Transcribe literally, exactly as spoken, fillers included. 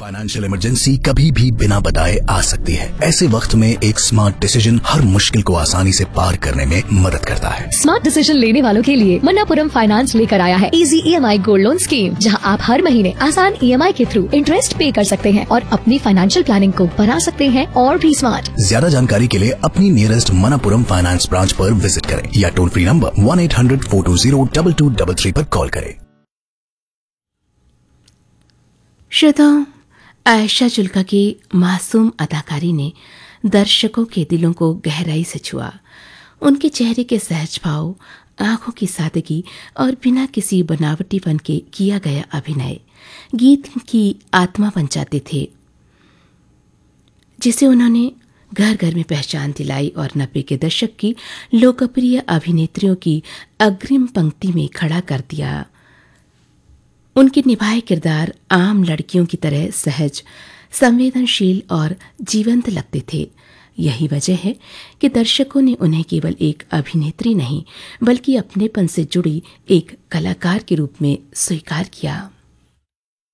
Financial emergency कभी भी बिना बताए आ सकती है। ऐसे वक्त में एक स्मार्ट डिसीजन हर मुश्किल को आसानी से पार करने में मदद करता है। स्मार्ट डिसीजन लेने वालों के लिए मन्नापुरम फाइनेंस लेकर आया है इजी ई एम आई गोल्ड लोन स्कीम, जहां आप हर महीने आसान ई एम आई के थ्रू इंटरेस्ट पे कर सकते हैं और अपनी फाइनेंशियल प्लानिंग को बना सकते हैं और भी स्मार्ट। ज्यादा जानकारी के लिए अपनी नियरेस्ट मन्नापुरम फाइनेंस ब्रांच पर विजिट करें या toll free number one eight hundred four to zero double two double three पर कॉल करें। श्रोताओं, आयशा जुल्का की मासूम अदाकारी ने दर्शकों के दिलों को गहराई से छुआ। उनके चेहरे के सहज भाव, आंखों की सादगी और बिना किसी बनावटीपन के किया गया अभिनय गीत की आत्मा बन जाते थे, जिसे उन्होंने घर घर में पहचान दिलाई और नब्बे के दशक की लोकप्रिय अभिनेत्रियों की अग्रिम पंक्ति में खड़ा कर दिया। उनके निभाए किरदार आम लड़कियों की तरह सहज, संवेदनशील और जीवंत लगते थे। यही वजह है कि दर्शकों ने उन्हें केवल एक अभिनेत्री नहीं, बल्कि अपनेपन से जुड़ी एक कलाकार के रूप में स्वीकार किया।